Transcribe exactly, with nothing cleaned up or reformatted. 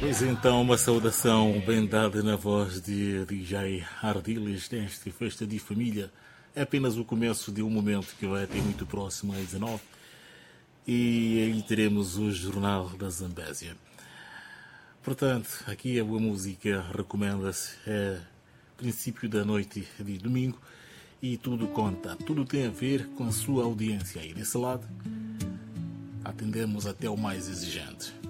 Pois então, uma saudação bem dada na voz de D J Ardiles nesta festa de família. É apenas o começo de um momento que vai até muito próximo às dezenove e aí teremos o Jornal da Zambésia. Portanto, aqui a boa música recomenda-se, é princípio da noite de domingo e tudo conta, tudo tem a ver com a sua audiência. E desse lado, atendemos até o mais exigente.